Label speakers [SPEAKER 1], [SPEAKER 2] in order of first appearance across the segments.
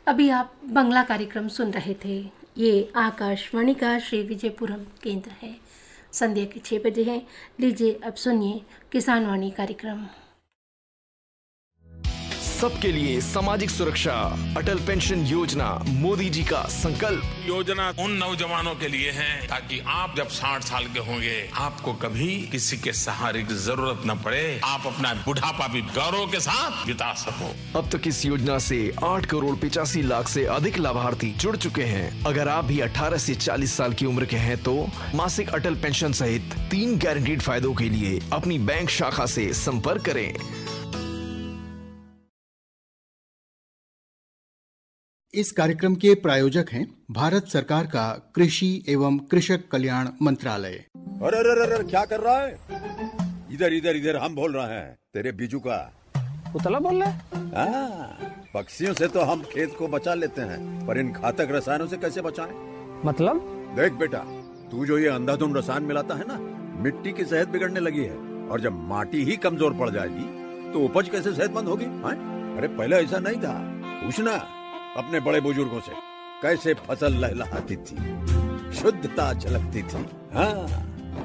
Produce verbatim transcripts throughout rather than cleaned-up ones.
[SPEAKER 1] अभी आप बंगला कार्यक्रम सुन रहे थे। ये आकाशवाणी का श्री विजयपुरम केंद्र है। संध्या के छः बजे हैं। लीजिए अब सुनिए किसानवाणी कार्यक्रम।
[SPEAKER 2] सबके लिए सामाजिक सुरक्षा, अटल पेंशन योजना मोदी जी का संकल्प।
[SPEAKER 3] योजना उन नौजवानों के लिए है ताकि आप जब साठ साल के होंगे आपको कभी किसी के सहारे की जरूरत न पड़े, आप अपना बुढ़ापा भी गौरव के साथ बिता सको।
[SPEAKER 2] अब तक इस योजना से आठ करोड़ पिचासी लाख से अधिक लाभार्थी जुड़ चुके हैं। अगर आप भी अठारह से चालीस साल की उम्र के हैं तो मासिक अटल पेंशन सहित तीन गारंटीड फायदों के लिए अपनी बैंक शाखा से संपर्क करें।
[SPEAKER 4] इस कार्यक्रम के प्रायोजक हैं भारत सरकार का कृषि एवं कृषक कल्याण मंत्रालय।
[SPEAKER 5] अरे अरे अरे क्या कर रहा है? इधर इधर इधर हम बोल रहे हैं तेरे बीजू का।
[SPEAKER 6] उतला बोल रहा है?
[SPEAKER 5] हाँ, पक्षियों से तो हम खेत को बचा लेते हैं, पर इन घातक रसायनों से कैसे बचाएं?
[SPEAKER 6] मतलब?
[SPEAKER 5] देख बेटा, तू जो ये अंधाधुंध रसायन मिलाता है ना, मिट्टी की सेहत बिगड़ने लगी है। और जब माटी ही कमजोर पड़ जाएगी तो उपज कैसे सेहतमंद होगी? अरे पहले ऐसा नहीं था, पूछना अपने बड़े बुजुर्गों से, कैसे फसल लहलहाती थी, शुद्धता झलकती थी। हाँ,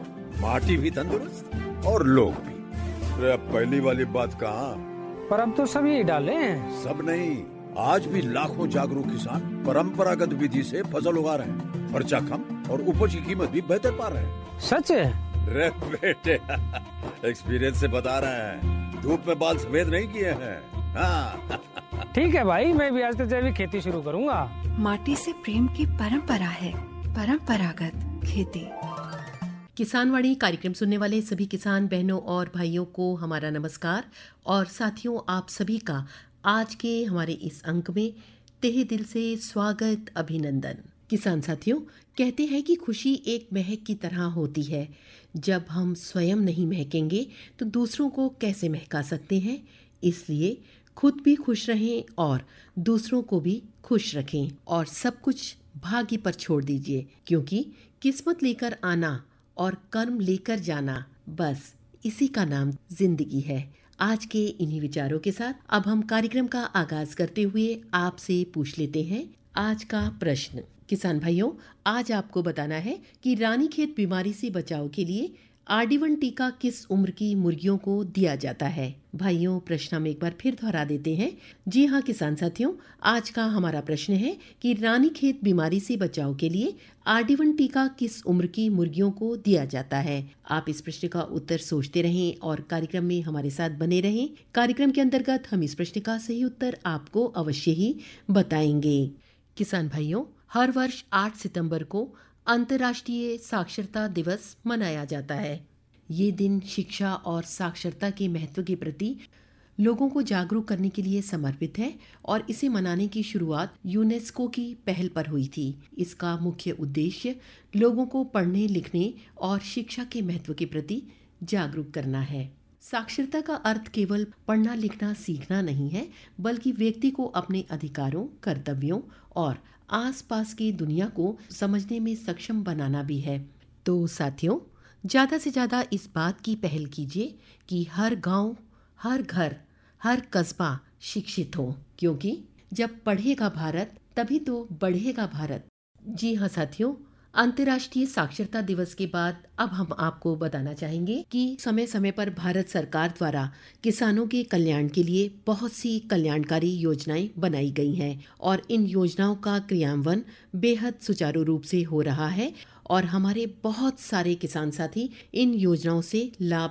[SPEAKER 5] माटी भी तंदुरुस्त और लोग भी। अरे अब पहली वाली बात कहाँ?
[SPEAKER 6] पर अब तो सभी डाले हैं।
[SPEAKER 5] सब नहीं, आज भी लाखों जागरूक किसान परंपरागत विधि से फसल उगा रहे हैं। खर्चा कम और उपज की कीमत भी बेहतर पा रहे हैं।
[SPEAKER 6] सच है?
[SPEAKER 5] रे बेटे एक्सपीरियंस से बता रहे हैं, धूप में बाल सफेद नहीं किए हैं। हाँ
[SPEAKER 6] ठीक है भाई, मैं भी आज से जैविक खेती शुरू करूंगा।
[SPEAKER 7] माटी से प्रेम की परंपरा है, परंपरागत खेती।
[SPEAKER 8] किसानवाणी कार्यक्रम सुनने वाले सभी किसान बहनों और भाइयों को हमारा नमस्कार। और साथियों, आप सभी का आज के हमारे इस अंक में तहे दिल से स्वागत, अभिनंदन। किसान साथियों, कहते हैं कि खुशी एक महक की तरह होती है। जब हम स्वयं नहीं महकेंगे तो दूसरों को कैसे महका सकते हैं? इसलिए खुद भी खुश रहें और दूसरों को भी खुश रखें और सब कुछ भाग्य पर छोड़ दीजिए, क्योंकि किस्मत लेकर आना और कर्म लेकर जाना, बस इसी का नाम जिंदगी है। आज के इन्हीं विचारों के साथ अब हम कार्यक्रम का आगाज करते हुए आपसे पूछ लेते हैं आज का प्रश्न। किसान भाइयों, आज आपको बताना है कि रानीखेत बीमारी से बचाव के लिए आर डी वन टीका किस उम्र की मुर्गियों को दिया जाता है? भाइयों, प्रश्न हम एक बार फिर दोहरा देते हैं। जी हाँ किसान साथियों, आज का हमारा प्रश्न है कि रानीखेत बीमारी से बचाव के लिए आर डी वन टीका किस उम्र की मुर्गियों को दिया जाता है? आप इस प्रश्न का उत्तर सोचते रहें और कार्यक्रम में हमारे साथ बने रहें। कार्यक्रम के अंतर्गत हम इस प्रश्न का सही उत्तर आपको अवश्य ही बताएंगे। किसान भाइयों, हर वर्ष आठ सितंबर को अंतर्राष्ट्रीय साक्षरता दिवस मनाया जाता है। ये दिन शिक्षा और साक्षरता के महत्व के प्रति लोगों को जागरूक करने के लिए समर्पित है और इसे मनाने की शुरुआत यूनेस्को की पहल पर हुई थी। इसका मुख्य उद्देश्य लोगों को पढ़ने, लिखने और शिक्षा के महत्व के प्रति जागरूक करना है। साक्षरता का अर्थ केवल पढ़ना लिखना सीखना नहीं है, बल्कि व्यक्ति को अपने अधिकारों, कर्तव्यों और आसपास की दुनिया को समझने में सक्षम बनाना भी है। तो साथियों, ज्यादा से ज्यादा इस बात की पहल कीजिए कि हर गांव, हर घर, हर कस्बा शिक्षित हो, क्योंकि जब पढ़ेगा भारत तभी तो बढ़ेगा भारत। जी हाँ साथियों, अंतर्राष्ट्रीय साक्षरता दिवस के बाद अब हम आपको बताना चाहेंगे कि समय समय पर भारत सरकार द्वारा किसानों के कल्याण के लिए बहुत सी कल्याणकारी योजनाएं बनाई गई हैं और इन योजनाओं का क्रियान्वयन बेहद सुचारू रूप से हो रहा है और हमारे बहुत सारे किसान साथी इन योजनाओं से लाभ